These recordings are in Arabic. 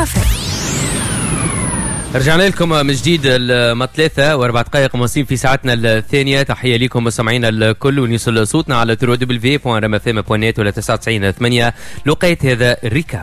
كافيه. رجعنا لكم من جديد 3:04 وموصين في ساعتنا الثانية. تحية لكم مستمعينا الكل، ونوصل صوتنا على www.rmfm.net ولا 99.8 لقيت هذا الريكاب.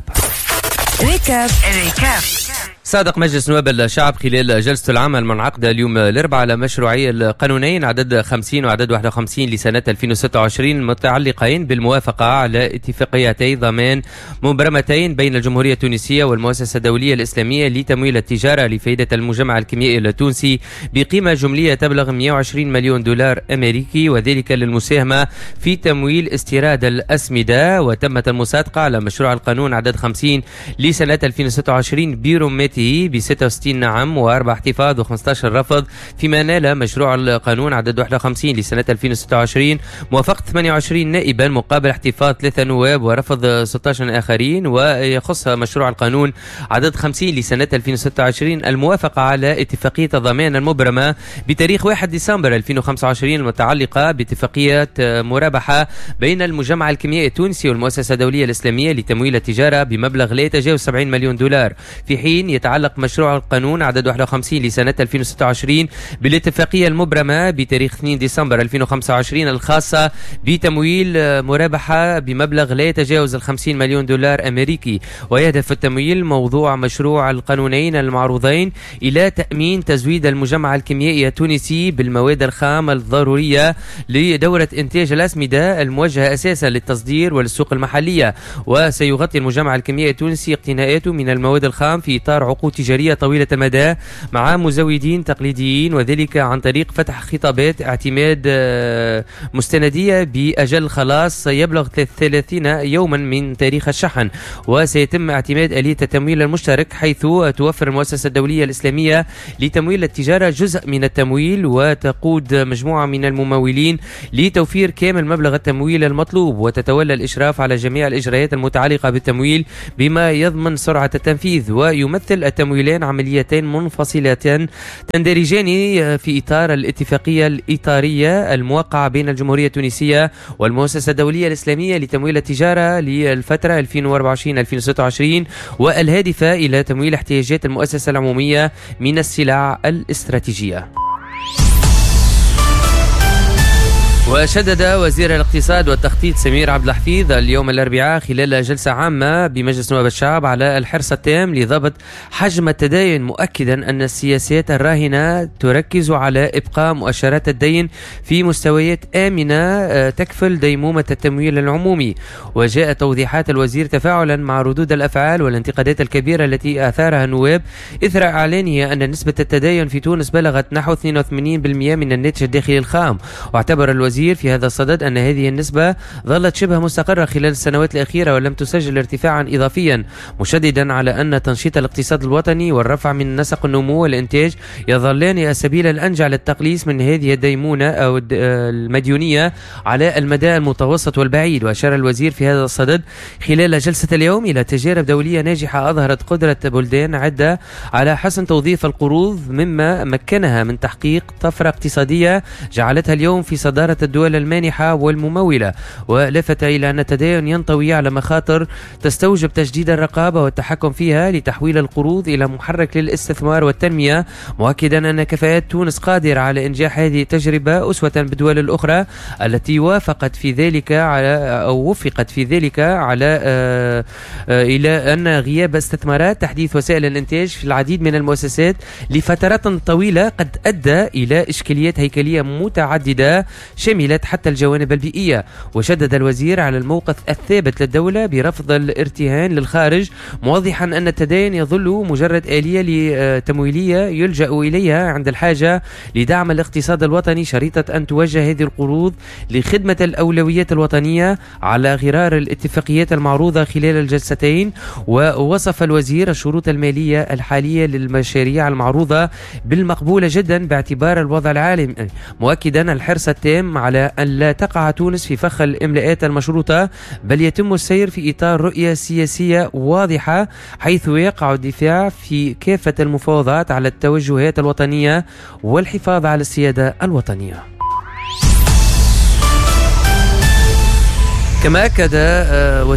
صادق مجلس نواب الشعب خلال جلسة العامة المنعقدة اليوم الأربعاء على مشروعي القانونين عدد 50 وعدد 51 لسنة 2026 متعلقين بالموافقة على اتفاقيتي ضمان مبرمتين بين الجمهورية التونسية والمؤسسة الدولية الإسلامية لتمويل التجارة لفائدة المجمع الكيميائي التونسي بقيمة جملية تبلغ 120 مليون دولار أمريكي، وذلك للمساهمة في تمويل استيراد الأسمدة. وتمت المصادقة على مشروع القانون عدد 50 لسنة 2026 برمته ب 66 نعم و4 احتفاظ و15 رفض، فيما نال مشروع القانون عدد 51 لسنة 2026 موافقة 28 نائبا مقابل احتفاظ 3 نواب ورفض 16 آخرين. ويخص مشروع القانون عدد 50 لسنة 2026 الموافقة على اتفاقية الضمان المبرمة بتاريخ 1 ديسمبر 2025 المتعلقة باتفاقية مرابحة بين المجمع الكيميائي التونسي والمؤسسة الدولية الإسلامية لتمويل التجارة بمبلغ لا يتجاوز 70 مليون دولار، في حين يتعلق مشروع القانون عدد 51 لسنة 2026 بالاتفاقية المبرمة بتاريخ 2 ديسمبر 2025 الخاصة بتمويل مرابحة بمبلغ لا يتجاوز 50 مليون دولار أمريكي. ويهدف التمويل موضوع مشروع القانونين المعروضين إلى تأمين تزويد المجمع الكيميائي التونسي بالمواد الخام الضرورية لدورة إنتاج الأسمدة الموجهة أساسا للتصدير وللسوق المحلية. وسيغطي المجمع الكيميائي التونسي اقتناءاته من المواد الخام في إطار عقود تجارية طويلة المدى مع مزودين تقليديين، وذلك عن طريق فتح خطابات اعتماد مستندية بأجل خلاص يبلغ 30 يوما من تاريخ الشحن. وسيتم اعتماد آلية التمويل المشترك، حيث توفر المؤسسة الدولية الإسلامية لتمويل التجارة جزء من التمويل، وتقود مجموعة من الممولين لتوفير كامل مبلغ التمويل المطلوب، وتتولى الإشراف على جميع الإجراءات المتعلقة بالتمويل بما يضمن سرعة التنفيذ. ويمثل التمويلين عمليتين منفصلتين تندرجان في إطار الاتفاقية الإطارية الموقعة بين الجمهورية التونسية والمؤسسة الدولية الإسلامية لتمويل التجارة للفترة 2024-2026 والهادفة إلى تمويل احتياجات المؤسسة العمومية من السلع الاستراتيجية. وشدد وزير الاقتصاد والتخطيط سمير عبد الحفيظ اليوم الأربعاء خلال جلسة عامة بمجلس نواب الشعب على الحرص التام لضبط حجم التدين، مؤكدا أن السياسات الراهنة تركز على إبقاء مؤشرات الدين في مستويات آمنة تكفل ديمومة التمويل العمومي. وجاء توضيحات الوزير تفاعلا مع ردود الأفعال والانتقادات الكبيرة التي آثارها النواب إثر إعلانه أن نسبة التدين في تونس بلغت نحو 82% من الناتج الداخلي الخام. واعتبر الوزير في هذا الصدد أن هذه النسبة ظلت شبه مستقرة خلال السنوات الأخيرة ولم تسجل ارتفاعا إضافيا، مشددا على أن تنشيط الاقتصاد الوطني والرفع من نسق النمو والإنتاج يظلان السبيل الأنجع للتقليص من هذه الديمونة أو المديونية على المدى المتوسط والبعيد. وأشار الوزير في هذا الصدد خلال جلسة اليوم إلى تجارب دولية ناجحة أظهرت قدرة بلدان عدة على حسن توظيف القروض، مما مكنها من تحقيق طفرة اقتصادية جعلتها اليوم في صدارة الدول المانحة والممولة. ولفت إلى أن التدين ينطوي على مخاطر تستوجب تجديد الرقابة والتحكم فيها لتحويل القروض إلى محرك للاستثمار والتنمية، مؤكدا أن كفاءات تونس قادرة على إنجاح هذه التجربة أسوة بالدول الأخرى التي وفقت في ذلك على إلى أن غياب استثمارات تحديث وسائل الإنتاج في العديد من المؤسسات لفترات طويلة قد أدى إلى إشكاليات هيكلية متعددة شملت حتى الجوانب البيئية. وشدد الوزير على الموقف الثابت للدولة برفض الارتهان للخارج، موضحا أن التدين يظل مجرد آلية تمويلية يلجأ إليها عند الحاجة لدعم الاقتصاد الوطني، شريطة أن توجه هذه القروض لخدمة الأولويات الوطنية على غرار الاتفاقيات المعروضة خلال الجلستين. ووصف الوزير الشروط المالية الحالية للمشاريع المعروضة بالمقبولة جدا باعتبار الوضع العالمي، مؤكدا الحرص التام على أن لا تقع تونس في فخ الإملاءات المشروطة، بل يتم السير في إطار رؤية سياسية واضحة حيث يقع الدفاع في كافة المفاوضات على التوجهات الوطنية والحفاظ على السيادة الوطنية. كما أكد وزير الاقتصاد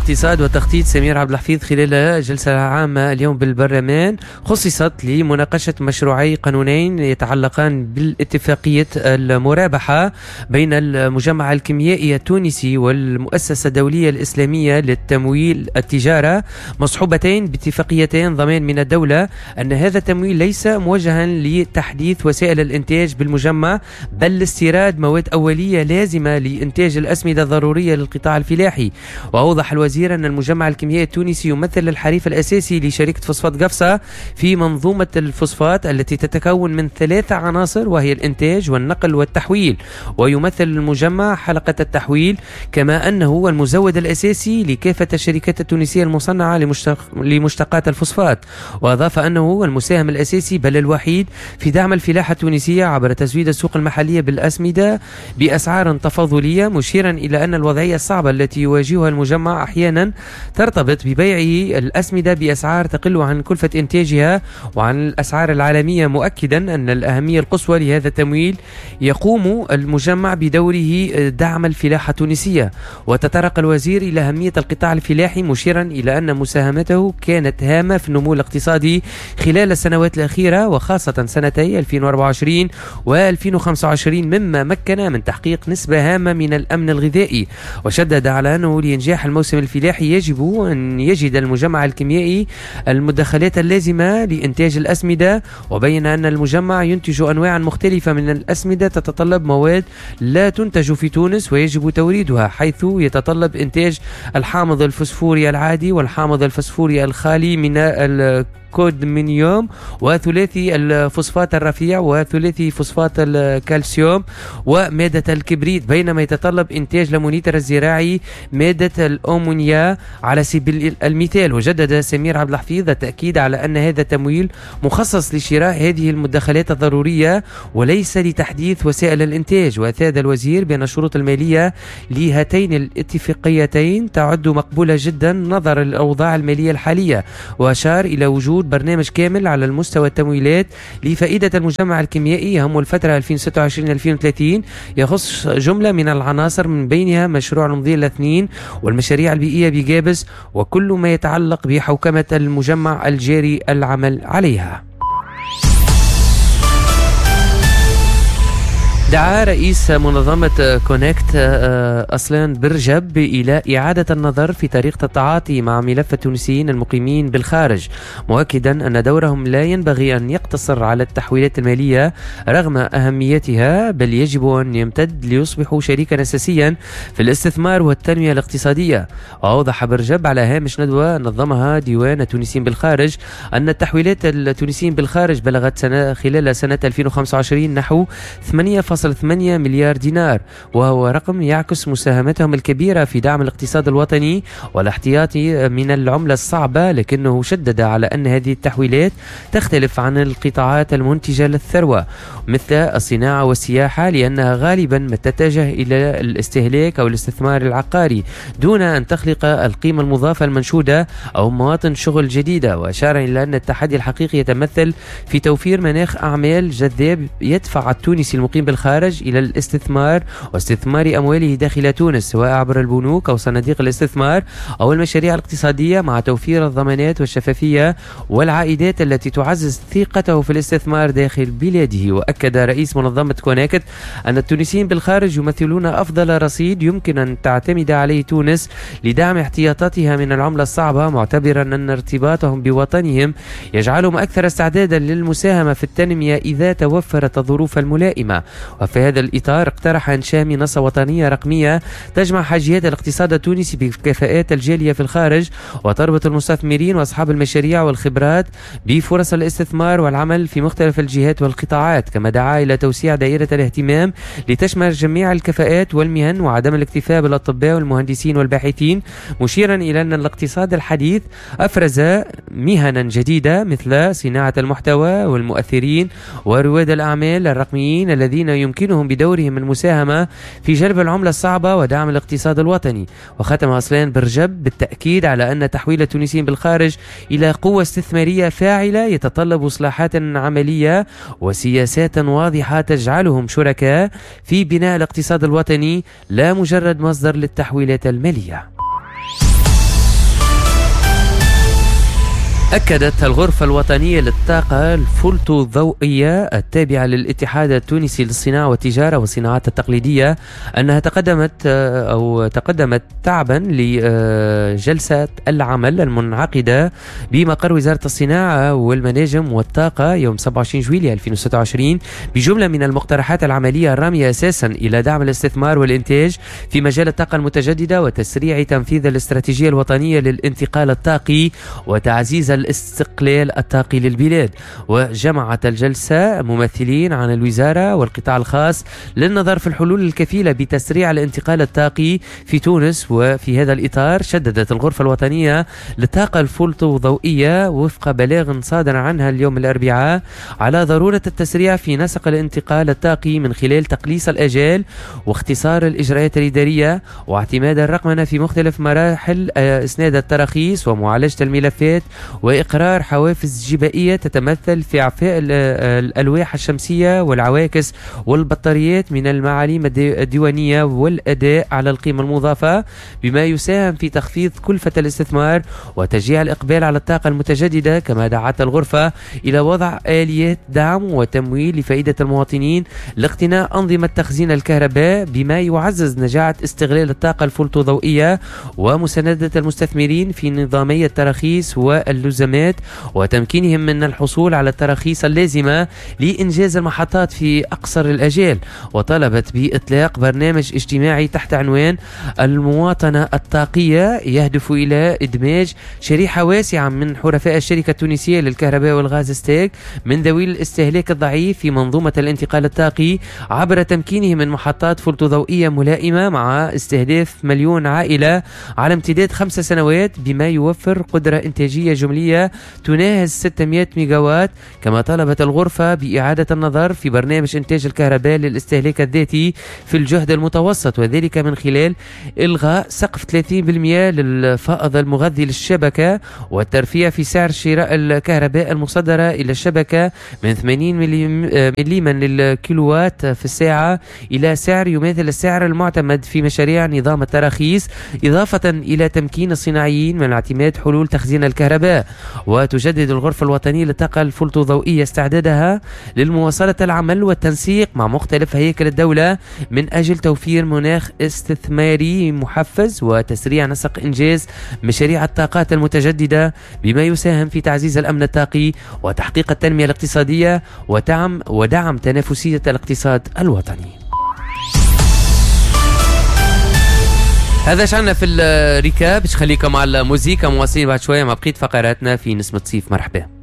الاقتصاد والتخطيط سمير عبد الحفيظ خلال جلسة عامة اليوم بالبرلمان خصصت لمناقشة مشروعي قانونين يتعلقان بالاتفاقية المرابحة بين المجمع الكيميائي التونسي والمؤسسة الدولية الإسلامية للتمويل التجارة، مصحوبتين باتفاقيتين ضمان من الدولة أن هذا التمويل ليس موجها لتحديث وسائل الإنتاج بالمجمع، بل لاستيراد مواد أولية لازمة لإنتاج الأسمدة الضرورية للقطاع الفلاحي. وأوضح الوزير أن المجمع الكيميائي التونسي يمثل الحريف الأساسي لشركة فوسفات قفصة في منظومة الفوسفات التي تتكون من 3 عناصر، وهي الإنتاج والنقل والتحويل، ويمثل المجمع حلقة التحويل، كما أنه هو المزود الأساسي لكافة الشركات التونسية المصنعة لمشتقات الفوسفات. وأضاف أنه هو المساهم الأساسي بل الوحيد في دعم الفلاحة التونسية عبر تزويد السوق المحلية بالأسمدة بأسعار تفاضلية، مشيرا إلى أن الوضعية الصعبة التي يواجهها المجمع أحيانا ترتبط ببيع الأسمدة بأسعار تقل عن كلفة إنتاجها وعن الأسعار العالمية، مؤكدا أن الأهمية القصوى لهذا التمويل يقوم المجمع بدوره دعم الفلاحة التونسية. وتطرق الوزير إلى أهمية القطاع الفلاحي، مشيرا إلى أن مساهمته كانت هامة في النمو الاقتصادي خلال السنوات الأخيرة، وخاصة سنتي 2024 و2025، مما مكن من تحقيق نسبة هامة من الأمن الغذائي. وشدد على أنه لإنجاح الموسم الفلاحي يجب أن يجد المجمع الكيميائي المدخلات اللازمة لإنتاج الأسمدة، وبين أن المجمع ينتج أنواع مختلفة من الأسمدة تتطلب مواد لا تنتج في تونس ويجب توريدها، حيث يتطلب إنتاج الحامض الفسفوري العادي والحامض الفسفوري الخالي من كودمنيوم وثلاثي الفوسفات الرفيع وثلاثي فوسفات الكالسيوم ومادة الكبريت، بينما يتطلب إنتاج لمونيتر الزراعي مادة الأمونيا على سبيل المثال. وجدد سمير عبد الحفيظ التأكيد على أن هذا التمويل مخصص لشراء هذه المدخلات الضرورية وليس لتحديث وسائل الإنتاج. وأفاد الوزير بأن الشروط المالية لهاتين الاتفاقيتين تعد مقبولة جدا نظرا للأوضاع المالية الحالية، وأشار إلى وجود برنامج كامل على المستوى التمويلات لفائدة المجمع الكيميائي يهم الفترة 2026-2030 يخص جملة من العناصر، من بينها مشروع المضية 2 والمشاريع البيئية بجابس، وكل ما يتعلق بحوكمة المجمع الجاري العمل عليها. دعا رئيس منظمة كونكت أصلان برجب إلى إعادة النظر في طريقة التعاطي مع ملف التونسيين المقيمين بالخارج، مؤكدا أن دورهم لا ينبغي أن يقتصر على التحويلات المالية رغم أهميتها، بل يجب أن يمتد ليصبحوا شريكا أساسيا في الاستثمار والتنمية الاقتصادية. وأوضح برجب على هامش ندوة نظمها ديوان التونسيين بالخارج أن التحويلات التونسيين بالخارج بلغت خلال سنة 2025 نحو 8.8 مليار دينار، وهو رقم يعكس مساهمتهم الكبيرة في دعم الاقتصاد الوطني والاحتياطي من العملة الصعبة. لكنه شدد على أن هذه التحويلات تختلف عن القطاعات المنتجة للثروة مثل الصناعة والسياحة، لأنها غالبا ما تتجه إلى الاستهلاك أو الاستثمار العقاري دون أن تخلق القيمة المضافة المنشودة أو مواطن شغل جديدة. وأشار إلى أن التحدي الحقيقي يتمثل في توفير مناخ أعمال جذاب يدفع التونسي المقيم بالخارج إلى الاستثمار واستثمار أمواله داخل تونس، سواء عبر البنوك أو صناديق الاستثمار أو المشاريع الاقتصادية، مع توفير الضمانات والشفافية والعائدات التي تعزز ثقته في الاستثمار داخل بلاده. وأكد رئيس منظمة كونكت أن التونسيين بالخارج يمثلون أفضل رصيد يمكن أن تعتمد عليه تونس لدعم احتياطاتها من العملة الصعبة، معتبرا أن ارتباطهم بوطنهم يجعلهم أكثر استعدادا للمساهمة في التنمية إذا توفرت الظروف الملائمة. وفي هذا الإطار اقترح إنشاء منصة وطنية رقمية تجمع حاجيات الاقتصاد التونسي بكفاءات الجالية في الخارج، وتربط المستثمرين وأصحاب المشاريع والخبرات بفرص الاستثمار والعمل في مختلف الجهات والقطاعات. كما دعا إلى توسيع دائرة الاهتمام لتشمل جميع الكفاءات والمهن وعدم الاكتفاء بالأطباء والمهندسين والباحثين، مشيرا إلى أن الاقتصاد الحديث أفرز مهنا جديدة مثل صناعة المحتوى والمؤثرين ورواد الأعمال الرقميين الذين يمكنهم بدورهم المساهمة في جلب العملة الصعبة ودعم الاقتصاد الوطني. وختم أصلان برجب بالتأكيد على أن تحويل التونسيين بالخارج إلى قوة استثمارية فاعلة يتطلب إصلاحات عملية وسياسات واضحة تجعلهم شركاء في بناء الاقتصاد الوطني لا مجرد مصدر للتحويلات المالية. أكدت الغرفة الوطنية للطاقة الفوتوضوئية التابعة للاتحاد التونسي للصناعة والتجارة والصناعات التقليدية أنها تقدمت تعبا لجلسة العمل المنعقدة بمقر وزارة الصناعة والمناجم والطاقة يوم 27 جويلية 2026 بجملة من المقترحات العملية الرامية أساسا إلى دعم الاستثمار والإنتاج في مجال الطاقة المتجددة وتسريع تنفيذ الاستراتيجية الوطنية للانتقال الطاقي وتعزيز الاستقلال الطاقي للبلاد. وجمعت الجلسة ممثلين عن الوزارة والقطاع الخاص للنظر في الحلول الكفيلة بتسريع الانتقال الطاقي في تونس. وفي هذا الإطار شددت الغرفة الوطنية للطاقة الفوتوضوئية وفق بلاغ صادر عنها اليوم الأربعاء على ضرورة التسريع في نسق الانتقال الطاقي من خلال تقليص الآجال واختصار الإجراءات الإدارية واعتماد الرقمنة في مختلف مراحل إسناد التراخيص ومعالجة الملفات وإقرار حوافز جبائية تتمثل في إعفاء الألواح الشمسية والعواكس والبطاريات من المعاليم الديوانية والأداء على القيمة المضافة بما يساهم في تخفيض كلفة الاستثمار وتشجيع الإقبال على الطاقة المتجددة. كما دعت الغرفة إلى وضع آليات دعم وتمويل لفائدة المواطنين لاقتناء أنظمة تخزين الكهرباء بما يعزز نجاعة استغلال الطاقة الفوتوضوئية ومساندة المستثمرين في نظامي التراخيص واللزمات وتمكينهم من الحصول على التراخيص اللازمة لإنجاز المحطات في أقصر الأجال. وطلبت بإطلاق برنامج اجتماعي تحت عنوان المواطنة الطاقية يهدف إلى إدماج شريحة واسعة من حرفاء الشركة التونسية للكهرباء والغاز ستيك من ذوي الاستهلاك الضعيف في منظومة الانتقال الطاقي عبر تمكينهم من محطات فوتوضوئية ملائمة مع استهداف 1,000,000 عائلة على امتداد 5 سنوات بما يوفر قدرة إنتاجية جملية تناهز 600 ميجاوات. كما طلبت الغرفة بإعادة النظر في برنامج إنتاج الكهرباء للاستهلاك الذاتي في الجهد المتوسط وذلك من خلال إلغاء سقف 30% للفائض المغذي للشبكة والترفيع في سعر شراء الكهرباء المصدرة إلى الشبكة من 80 مليما للكيلووات في الساعة إلى سعر يماثل السعر المعتمد في مشاريع نظام التراخيص إضافة إلى تمكين الصناعيين من اعتماد حلول تخزين الكهرباء. وتجدد الغرفة الوطنية للطاقة الفوتوضوئية استعدادها للمواصلة العمل والتنسيق مع مختلف هياكل الدولة من أجل توفير مناخ استثماري محفز وتسريع نسق إنجاز مشاريع الطاقات المتجددة بما يساهم في تعزيز الأمن الطاقي وتحقيق التنمية الاقتصادية ودعم تنافسية الاقتصاد الوطني. هذا شعنا في الركاب. خليكم مع الموسيقى مواصلين بعد شوية مع بقية فقراتنا في نسمة صيف. مرحبا.